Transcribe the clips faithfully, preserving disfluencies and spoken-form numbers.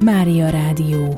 Mária Rádió.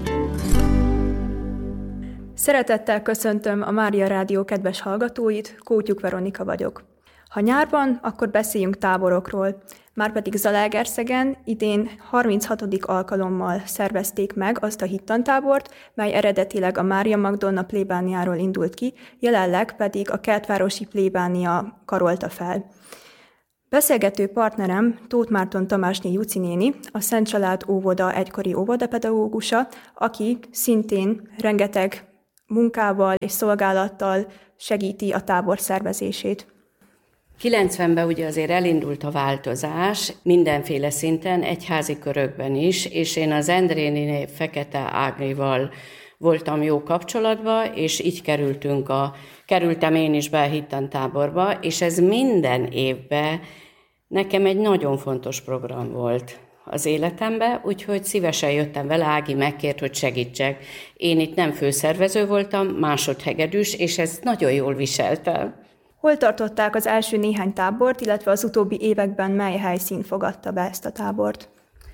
Szeretettel köszöntöm a Mária Rádió kedves hallgatóit, Kótyuk Veronika vagyok. Ha nyár van, akkor beszéljünk táborokról. Márpedig Zalaegerszegen idén harminchatodik alkalommal szervezték meg azt a hittantábort, mely eredetileg a Mária Magdolna plébániáról indult ki, jelenleg pedig a Kertvárosi plébánia karolta fel. Beszélgető partnerem Tóth Márton Tamásné Juci néni, a Szent Család óvoda egykori óvodapedagógusa, aki szintén rengeteg munkával és szolgálattal segíti a tábor szervezését. kilencvenben ugye azért elindult a változás, mindenféle szinten, egyházi körökben is, és én az Endréniné Fekete Ágnival voltam jó kapcsolatban, és így kerültünk a, kerültem én is be a hittantáborba, és ez minden évben nekem egy nagyon fontos program volt az életemben, úgyhogy szívesen jöttem vele, Ági megkért, hogy segítsek. Én itt nem főszervező voltam, másodhegedűs, és ez nagyon jól viseltem. Hol tartották az első néhány tábort, illetve az utóbbi években mely helyszín fogadta be ezt a tábort?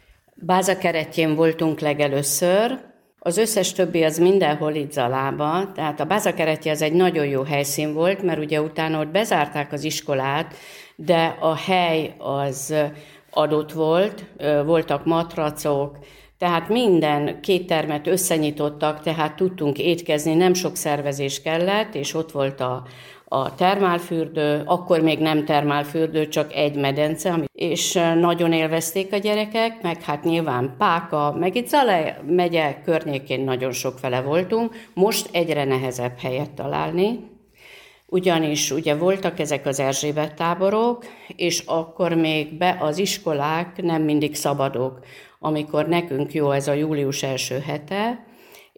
Bázakeretjén voltunk legelőször, az összes többi az mindenhol itt Zalába, tehát a Bázakeretje az egy nagyon jó helyszín volt, mert ugye utána ott bezárták az iskolát, de a hely az adott volt, voltak matracok, tehát minden két termet összenyitottak, tehát tudtunk étkezni, nem sok szervezés kellett, és ott volt a, a termálfürdő, akkor még nem termálfürdő, csak egy medence, és nagyon élvezték a gyerekek, meg hát nyilván Páka, meg itt Zala megye környékén nagyon sok fele voltunk, most egyre nehezebb helyet találni, ugyanis ugye voltak ezek az Erzsébet táborok, és akkor még be az iskolák nem mindig szabadok, amikor nekünk jó ez a július első hete,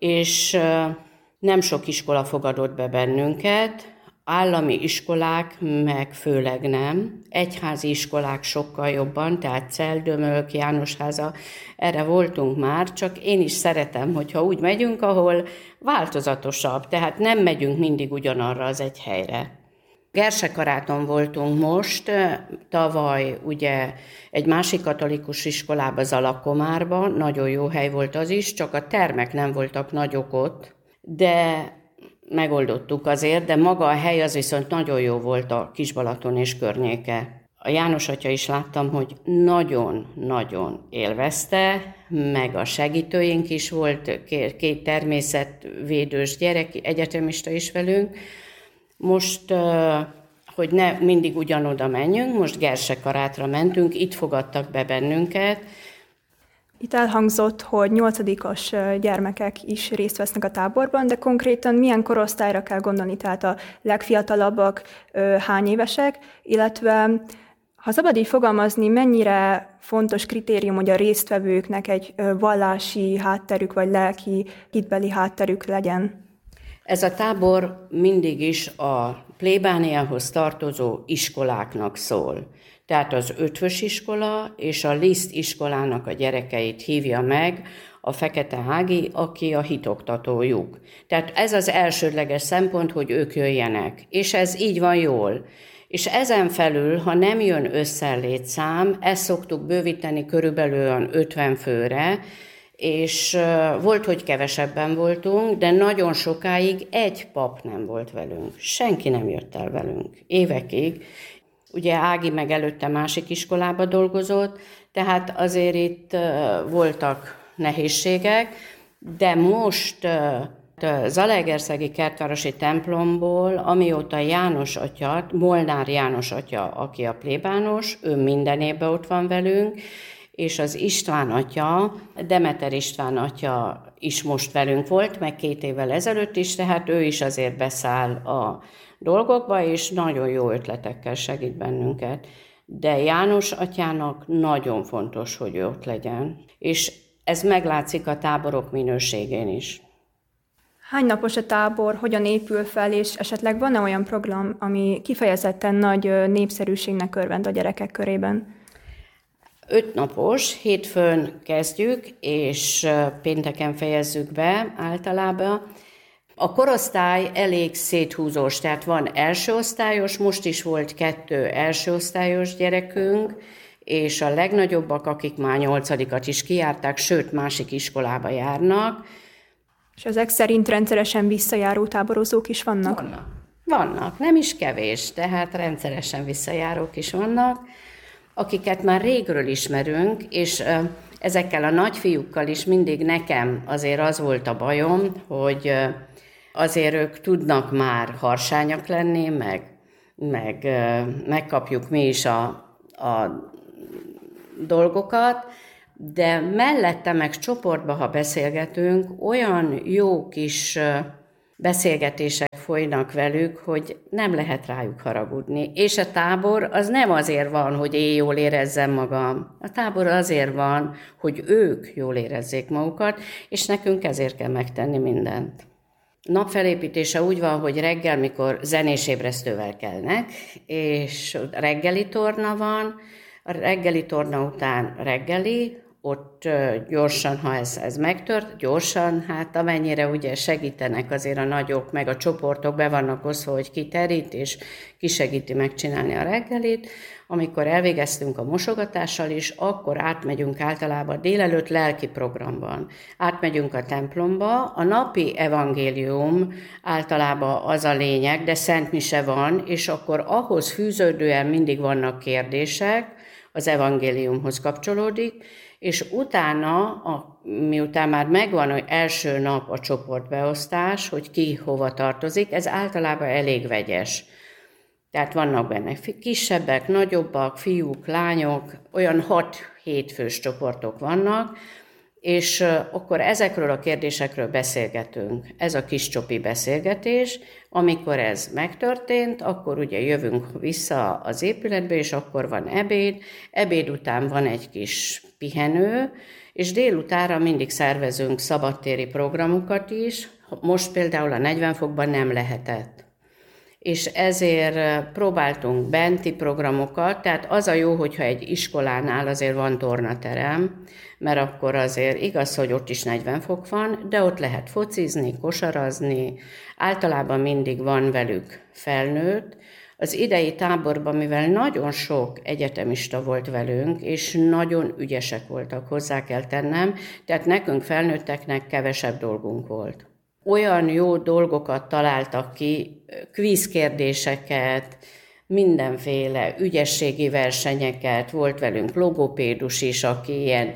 és nem sok iskola fogadott be bennünket, állami iskolák meg főleg nem, egyházi iskolák sokkal jobban, tehát Celdömölk, Jánosháza, erre voltunk már, csak én is szeretem, hogyha úgy megyünk, ahol változatosabb, tehát nem megyünk mindig ugyanarra az egy helyre. Gersekaráton voltunk most, tavaly ugye egy másik katolikus iskolába, Zalakomárban, nagyon jó hely volt az is, csak a termek nem voltak nagyok ott, de megoldottuk azért, de maga a hely az viszont nagyon jó volt a Kisbalaton és környéke. A János atya is láttam, hogy nagyon-nagyon élvezte, meg a segítőink is volt, két természetvédős gyerek, egyetemista is velünk. Most, hogy ne mindig ugyanoda menjünk, most Gersekarátra mentünk, itt fogadtak be bennünket. Itt elhangzott, hogy nyolcadikos gyermekek is részt vesznek a táborban, de konkrétan milyen korosztályra kell gondolni, tehát a legfiatalabbak hány évesek, illetve ha szabad így fogalmazni, mennyire fontos kritérium, hogy a résztvevőknek egy vallási hátterük vagy lelki hitbeli hátterük legyen? Ez a tábor mindig is a plébániához tartozó iskoláknak szól. Tehát az Ötvös iskola és a Liszt iskolának a gyerekeit hívja meg a Fekete Ági, aki a hitoktatójuk. Tehát ez az elsődleges szempont, hogy ők jöjjenek. És ez így van jól. És ezen felül, ha nem jön össze létszám, ezt szoktuk bővíteni körülbelül ötven főre, és volt, hogy kevesebben voltunk, de nagyon sokáig egy pap nem volt velünk. Senki nem jött el velünk. Évekig. Ugye Ági meg előtte másik iskolába dolgozott, tehát azért itt voltak nehézségek, de most Zalaegerszegi Kertvárosi templomból, amióta János atya, Molnár János atya, aki a plébános, ő minden évben ott van velünk, és az István atya, Demeter István atya is most velünk volt, meg két évvel ezelőtt is, tehát ő is azért beszáll a dolgokba, és nagyon jó ötletekkel segít bennünket. De János atyának nagyon fontos, hogy ő ott legyen, és ez meglátszik a táborok minőségén is. Hány napos a tábor, hogyan épül fel, és esetleg van-e olyan program, ami kifejezetten nagy népszerűségnek örvend a gyerekek körében? Öt napos, hétfőn kezdjük, és pénteken fejezzük be általában. A korosztály elég széthúzós, tehát van elsőosztályos, most is volt kettő elsőosztályos gyerekünk, és a legnagyobbak, akik már nyolcadikat is kijárták, sőt, másik iskolába járnak. És ezek szerint rendszeresen visszajáró táborozók is vannak? Vannak. Vannak, nem is kevés, tehát rendszeresen visszajárók is vannak, akiket már régről ismerünk, és ezekkel a nagyfiúkkal is mindig nekem azért az volt a bajom, hogy azért ők tudnak már harsányak lenni, meg, meg megkapjuk mi is a, a dolgokat, de mellette meg csoportba, ha beszélgetünk, olyan jó kis beszélgetések folynak velük, hogy nem lehet rájuk haragudni. És a tábor az nem azért van, hogy én jól érezzem magam. A tábor azért van, hogy ők jól érezzék magukat, és nekünk ezért kell megtenni mindent. Napfelépítése úgy van, hogy reggel, mikor zenés ébresztővel kelnek, és reggeli torna van, a reggeli torna után reggeli, ott gyorsan, ha ez, ez megtört, gyorsan, hát amennyire ugye segítenek azért a nagyok, meg a csoportok be vannak osztva, hogy ki terít, és ki segíti megcsinálni a reggelit. Amikor elvégeztünk a mosogatással is, akkor átmegyünk általában délelőtt lelki programban. Átmegyünk a templomba, a napi evangélium általában az a lényeg, de Szent Mise van, és akkor ahhoz fűződően mindig vannak kérdések, az evangéliumhoz kapcsolódik, és utána, a, miután már megvan, hogy első nap a csoportbeosztás, hogy ki hova tartozik, ez általában elég vegyes. Tehát vannak benne kisebbek, nagyobbak, fiúk, lányok, olyan hat-hét fős csoportok vannak, és akkor ezekről a kérdésekről beszélgetünk. Ez a kis csopi beszélgetés, amikor ez megtörtént, akkor ugye jövünk vissza az épületbe, és akkor van ebéd, ebéd után van egy kis pihenő, és délutánra mindig szervezünk szabadtéri programokat is, most például a negyven fokban nem lehetett. És ezért próbáltunk benti programokat, tehát az a jó, hogyha egy iskolánál azért van tornaterem, mert akkor azért igaz, hogy ott is negyven fok van, de ott lehet focizni, kosarazni, általában mindig van velük felnőtt. Az idei táborban, mivel nagyon sok egyetemista volt velünk, és nagyon ügyesek voltak, hozzá kell tennem, tehát nekünk felnőtteknek kevesebb dolgunk volt. Olyan jó dolgokat találtak ki, kvízkérdéseket, mindenféle ügyességi versenyeket, volt velünk logopédus is, aki ilyen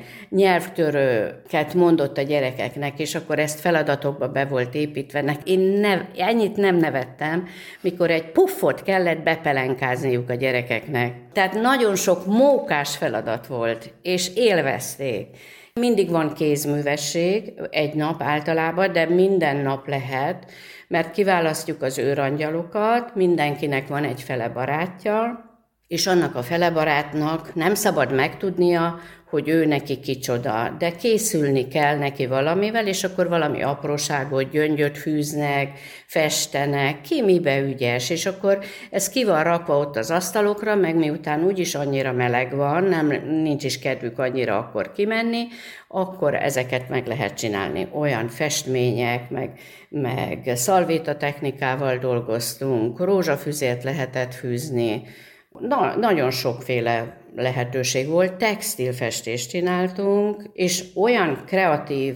nyelvtörőket mondott a gyerekeknek, és akkor ezt feladatokba be volt építve. Én nev, ennyit nem nevettem, mikor egy puffot kellett bepelenkázniuk a gyerekeknek. Tehát nagyon sok mókás feladat volt, és élvezték. Mindig van kézművesség, egy nap általában, de minden nap lehet, mert kiválasztjuk az őrangyalokat, mindenkinek van egy fele barátja, és annak a fele barátnak nem szabad megtudnia, hogy ő neki kicsoda, de készülni kell neki valamivel, és akkor valami apróságot, gyöngyöt fűznek, festenek, ki mibe ügyes, és akkor ez ki van rakva ott az asztalokra, meg miután úgyis annyira meleg van, nem, nincs is kedvük annyira akkor kimenni, akkor ezeket meg lehet csinálni. Olyan festmények, meg, meg szalvéta technikával dolgoztunk, rózsafüzért lehetett fűzni, Na, nagyon sokféle lehetőség volt, textilfestést csináltunk, és olyan kreatív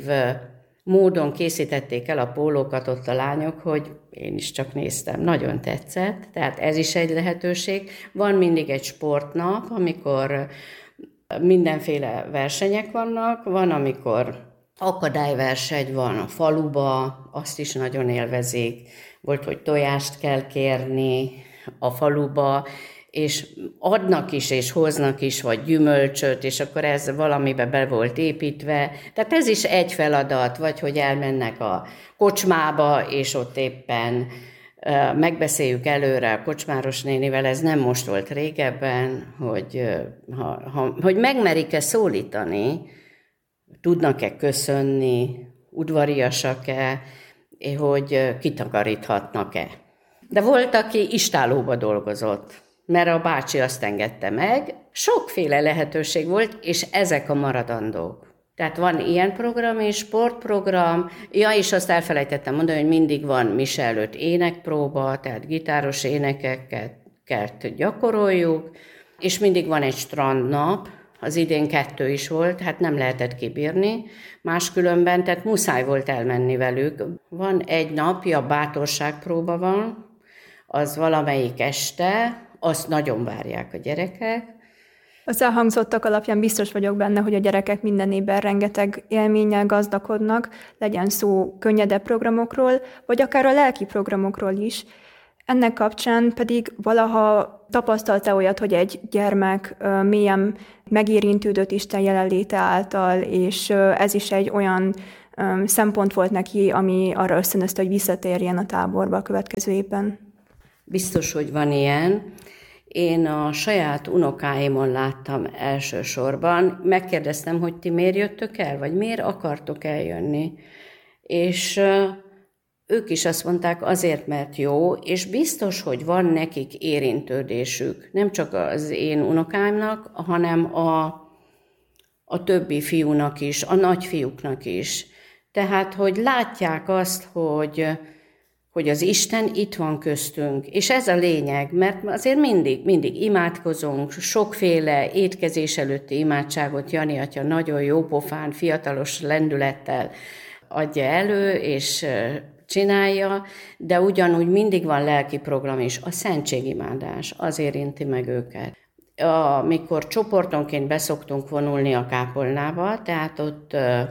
módon készítették el a pólókat ott a lányok, hogy én is csak néztem, nagyon tetszett, tehát ez is egy lehetőség. Van mindig egy sportnap, amikor mindenféle versenyek vannak, van, amikor akadályverseny van a faluba, azt is nagyon élvezik, volt, hogy tojást kell kérni a faluba, és adnak is, és hoznak is, vagy gyümölcsöt, és akkor ez valamibe be volt építve. Tehát ez is egy feladat, vagy hogy elmennek a kocsmába, és ott éppen uh, megbeszéljük előre a kocsmáros nénivel, ez nem most volt régebben, hogy, uh, ha, ha, hogy megmerik-e szólítani, tudnak-e köszönni, udvariasak-e, hogy uh, kitakaríthatnak-e. De volt, aki istálóba dolgozott, mert a bácsi azt engedte meg. Sokféle lehetőség volt, és ezek a maradandók. Tehát van ilyen program és sportprogram. Ja, és azt elfelejtettem mondani, hogy mindig van mise előtt énekpróba, tehát gitáros énekeket gyakoroljuk, és mindig van egy strandnap, az idén kettő is volt, hát nem lehetett kibírni, máskülönben, tehát muszáj volt elmenni velük. Van egy napja, bátorságpróba van, az valamelyik este, azt nagyon várják a gyerekek. Az elhangzottak alapján biztos vagyok benne, hogy a gyerekek minden évben rengeteg élménnyel gazdagodnak, legyen szó könnyedebb programokról, vagy akár a lelki programokról is. Ennek kapcsán pedig valaha tapasztalta olyat, hogy egy gyermek mélyen megérintődött Isten jelenléte által, és ez is egy olyan szempont volt neki, ami arra ösztönözte, hogy visszatérjen a táborba a következő évben. Biztos, hogy van ilyen. Én a saját unokáimon láttam elsősorban. Megkérdeztem, hogy ti miért jöttök el, vagy miért akartok eljönni. És ők is azt mondták, azért, mert jó, és biztos, hogy van nekik érintődésük. Nem csak az én unokáimnak, hanem a, a többi fiúnak is, a nagyfiúknak is. Tehát, hogy látják azt, hogy, hogy az Isten itt van köztünk. És ez a lényeg, mert azért mindig, mindig imádkozunk, sokféle étkezés előtti imádságot Jani atya nagyon jó pofán, fiatalos lendülettel adja elő, és csinálja, de ugyanúgy mindig van lelki program is, a szentségimádás, az érinti meg őket. Amikor csoportonként beszoktunk vonulni a kápolnába, tehát ott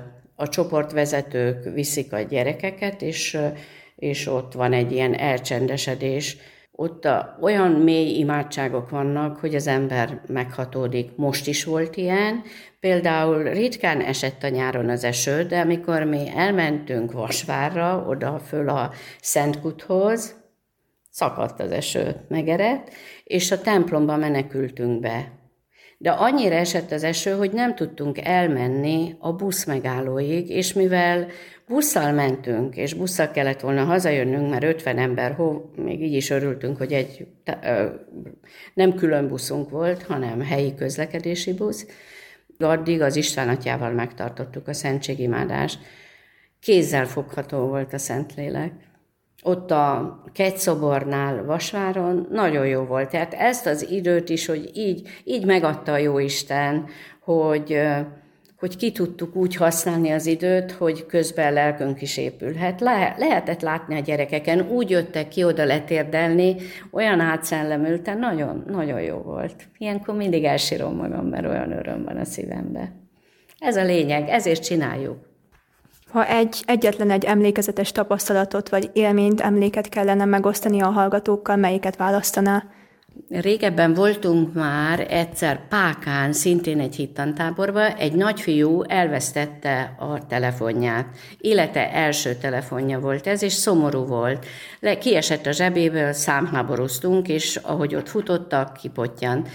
a csoportvezetők viszik a gyerekeket, és, és ott van egy ilyen elcsendesedés. Ott a, olyan mély imádságok vannak, hogy az ember meghatódik. Most is volt ilyen. Például ritkán esett a nyáron az eső, de amikor mi elmentünk Vasvárra, oda föl a Szentkuthoz, szakadt az eső, megerett, és a templomba menekültünk be. De annyira esett az eső, hogy nem tudtunk elmenni a busz megállóig, és mivel busszal mentünk, és busszal kellett volna hazajönnünk, mert ötven ember, hó, még így is örültünk, hogy egy ö, nem külön buszunk volt, hanem helyi közlekedési busz. Addig az István atyával megtartottuk a szentségimádást. Kézzel fogható volt a Szentlélek. Ott a kegyszobornál Vasváron nagyon jó volt. Tehát ezt az időt is, hogy így, így megadta a Jóisten, hogy, hogy ki tudtuk úgy használni az időt, hogy közben lelkünk is épülhet. Le, lehetett látni a gyerekeken, úgy jöttek ki oda letérdelni, olyan átszellemülten, nagyon, nagyon jó volt. Ilyenkor mindig elsírom magam, mert olyan öröm van a szívemben. Ez a lényeg, ezért csináljuk. Ha egy, egyetlen egy emlékezetes tapasztalatot vagy élményt, emléket kellene megosztani a hallgatókkal, melyiket választaná? Régebben voltunk már egyszer Pákán, szintén egy hittantáborban, egy nagyfiú elvesztette a telefonját. Élete első telefonja volt ez, és szomorú volt. Le, kiesett a zsebéből, számháborúztunk, és ahogy ott futottak, kipottyant.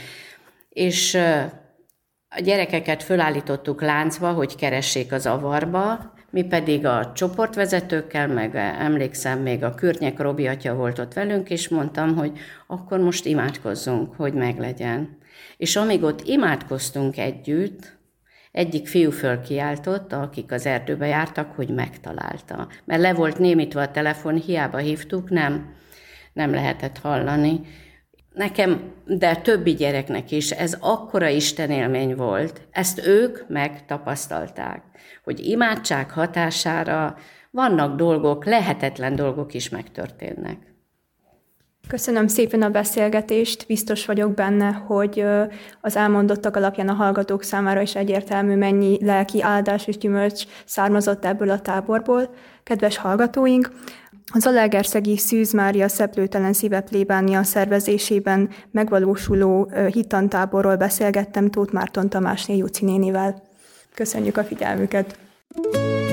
És a gyerekeket fölállítottuk láncba, hogy keressék az avarba, mi pedig a csoportvezetőkkel, meg emlékszem, még a Kürnyek Robi atya volt ott velünk, és mondtam, hogy akkor most imádkozzunk, hogy meglegyen. És amíg ott imádkoztunk együtt, egyik fiú fölkiáltott, akik az erdőbe jártak, hogy megtalálta. Mert le volt némítva a telefon, hiába hívtuk, nem, nem lehetett hallani. Nekem, de többi gyereknek is, ez akkora istenélmény volt. Ezt ők megtapasztalták, hogy imádság hatására vannak dolgok, lehetetlen dolgok is megtörténnek. Köszönöm szépen a beszélgetést, biztos vagyok benne, hogy az elmondottak alapján a hallgatók számára is egyértelmű, mennyi lelki áldás és gyümölcs származott ebből a táborból. Kedves hallgatóink, az Zalaegerszegi Szűz Mária Szeplőtelen Szíve plébánia szervezésében megvalósuló hittantáborról beszélgettem Tóth Márton Tamásné Juci nénivel. Köszönjük a figyelmüket!